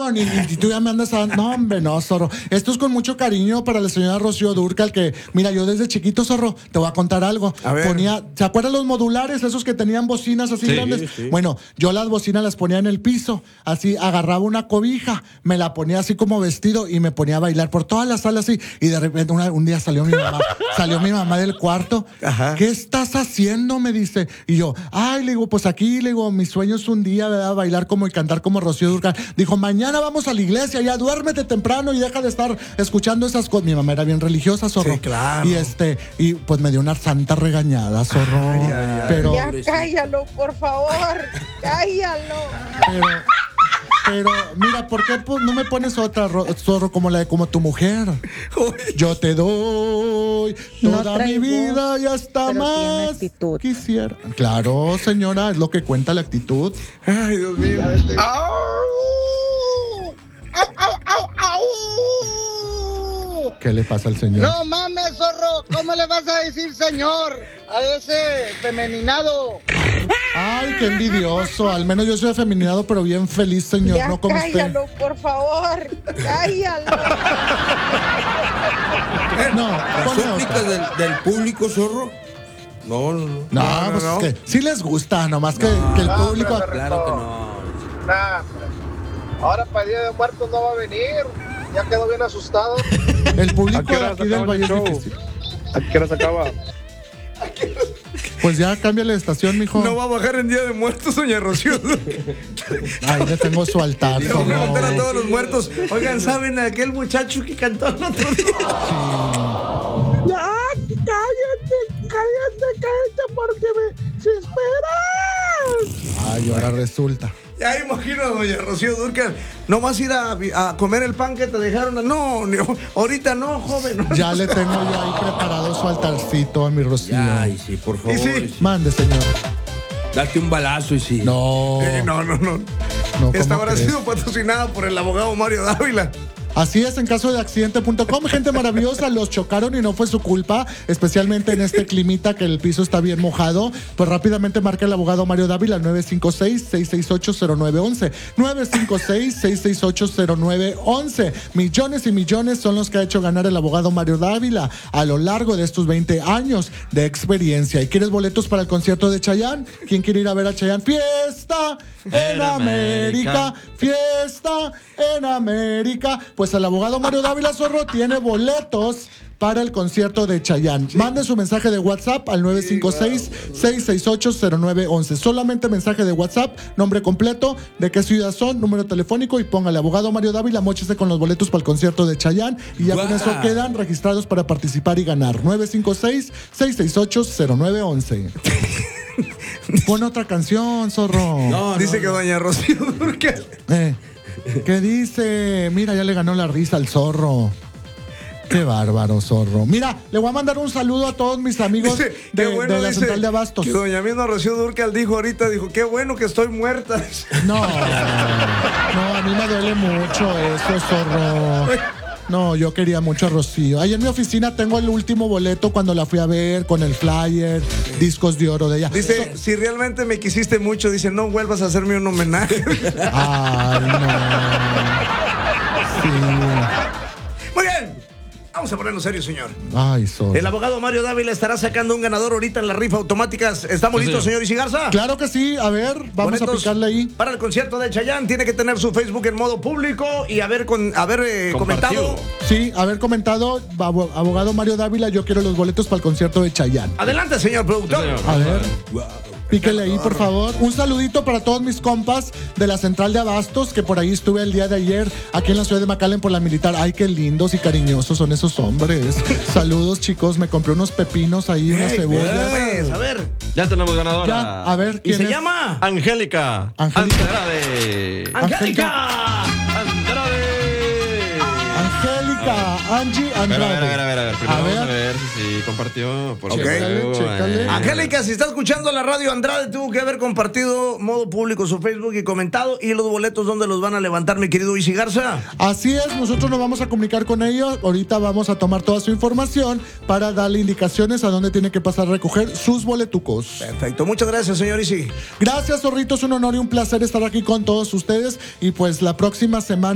perdón, y tú ya me andas a... No, hombre, no, zorro. Esto es con mucho cariño para la señora Rocío Dúrcal, que, mira, yo desde chiquito, zorro, te voy a contar algo. A ver. ¿Se acuerdan los modulares, esos que tenían bocinas así grandes? Sí. Bueno, yo las bocinas las ponía en el piso, así, agarraba una cobija, me la ponía así como vestido y me ponía a bailar por toda la sala así, y de repente un día salió mi mamá del cuarto. Ajá. ¿Qué estás haciendo? Me dice. Y yo, ay, le digo, pues aquí, le digo, mi sueño es un día, ¿verdad? Bailar como y cantar como Rocío Dúrcal. Dijo, mañana vamos a la iglesia, ya duérmete temprano y deja de estar escuchando esas cosas. Mi mamá era bien religiosa, zorro. Sí, claro. Y pues me dio una santa regañada, zorro. Ay. Pero, Ya cállalo, por favor. Cállalo. pero, mira, ¿por qué no me pones otra, zorro, como tu mujer? Yo te doy No toda mi traigo, vida y hasta pero tiene más actitud. quisiera. Claro, señora, es lo que cuenta la actitud. Ay, Dios mío. ¿Qué le pasa al señor? No mames, zorro, ¿cómo le vas a decir señor a ese femeninado? Ay, qué envidioso. Al menos yo soy afeminado, pero bien feliz, señor, Ya no como usted. cállalo, por favor. Cállalo. No, ¿Las ponle súplicas otra. del público, zorro? No. No, pues es que sí les gusta, nomás que el público... Claro que no. Nah, ahora para el Día de Muertos no va a venir. Ya quedó bien asustado. El público ¿A qué de hora aquí se del acaba Valle el es show? difícil. ¿A qué hora se acaba? Pues ya cámbiale de estación, mijo. No va a bajar en Día de Muertos, doña Rocío. Ay, le tengo su altar. Le vamos a zorro. matar a todos los muertos. Oigan, ¿saben aquel muchacho que cantó el otro día? Ya, cállate, porque me desesperas. Ay, ahora resulta. Ya imagino a doña Rocío Dúrcal. No vas a ir a comer el pan que te dejaron. No, ahorita no, joven. No. Ya le tengo yo ahí preparado su altarcito a mi Rocío. Ay, sí, por favor. Y sí. Mande, señor. Date un balazo y sí. No. No. No, Esta ¿cómo habrá crees? sido patrocinada por el abogado Mario Dávila. Así es, en caso de accidente.com, gente maravillosa, los chocaron y no fue su culpa, especialmente en este climita que el piso está bien mojado. Pues rápidamente marca el abogado Mario Dávila al 956-668-0911. 956-668-0911. Millones y millones son los que ha hecho ganar el abogado Mario Dávila a lo largo de estos 20 años de experiencia. ¿Y quieres boletos para el concierto de Chayanne? ¿Quién quiere ir a ver a Chayanne? ¡Fiesta en América! ¡Fiesta en América! Pues el abogado Mario Dávila, zorro, tiene boletos para el concierto de Chayanne. Mande su mensaje de WhatsApp al 956-668-0911. Solamente mensaje de WhatsApp, nombre completo, de qué ciudad son, número telefónico y póngale abogado Mario Dávila, móchese con los boletos para el concierto de Chayanne y ya con eso quedan registrados para participar y ganar. 956-668-0911. Pon otra canción, zorro. Dice que doña Rocío Dúrcal. ¿Qué dice? Mira, ya le ganó la risa al zorro. Qué bárbaro, zorro. Mira, le voy a mandar un saludo a todos mis amigos Dice, de, qué bueno, de la dice, central de Abastos. Que doña misma Rocío Dúrcal dijo ahorita, qué bueno que estoy muerta. No, a mí me duele mucho eso, zorro. No, yo quería mucho a Rocío. Ahí en mi oficina tengo el último boleto cuando la fui a ver con el flyer, discos de oro de ella. Dice, si realmente me quisiste mucho, dice, no vuelvas a hacerme un homenaje. Ay, no. Sí. Muy bien. Vamos a ponernos serios, señor. Ay, zorro. El abogado Mario Dávila estará sacando un ganador ahorita en la rifa automáticas. ¿Estamos listos, señor Isigarza? Claro que sí. A ver, vamos Boletos a picarle ahí. Para el concierto de Chayanne tiene que tener su Facebook en modo público y haber comentado. Sí, haber comentado, abogado Mario Dávila, yo quiero los boletos para el concierto de Chayanne. Adelante, señor productor. Sí, señor. A ver, píquele ahí, por favor. Un saludito para todos mis compas de la central de Abastos, que por ahí estuve el día de ayer, aquí en la ciudad de McAllen por la militar. Ay, qué lindos y cariñosos son esos hombres. Saludos, chicos. Me compré unos pepinos ahí, unas cebollas. Pues, a ver. Ya tenemos ganadora. Ya, a ver, ¿Y ¿quién se es? llama? Angélica. Angélica. Andrade. ¡Angélica! Andrade. Angélica, Angie A ver. Andrade. Primero A ver. vamos a ver si compartió. Por Ok. chécale. Chécale. Angélica, si está escuchando la radio Andrade, tuvo que haber compartido modo público su Facebook y comentado. ¿Y los boletos dónde los van a levantar, mi querido Isi Garza? Así es, nosotros nos vamos a comunicar con ellos. Ahorita vamos a tomar toda su información para darle indicaciones a dónde tiene que pasar a recoger sus boletucos. Perfecto, muchas gracias, señor Isi. Gracias, zorritos, un honor y un placer estar aquí con todos ustedes. Y pues la próxima semana